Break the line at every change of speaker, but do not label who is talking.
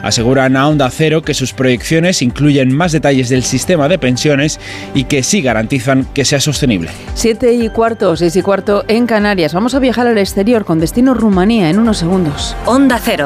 Aseguran a Onda Cero que sus proyecciones incluyen más detalles del sistema de pensiones y que sí garantizan que sea sostenible.
7:15, 6:15 en Canarias. Vamos a viajar al exterior con destino Rumanía en unos segundos.
Onda Cero.